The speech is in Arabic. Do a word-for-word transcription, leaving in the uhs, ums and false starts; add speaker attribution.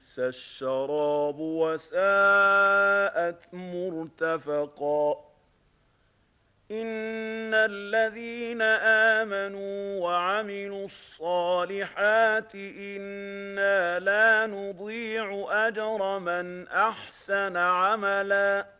Speaker 1: بئس الشراب وساءت مرتفقا إن الذين آمنوا وعملوا الصالحات إنا لا نضيع أجر من أحسن عملا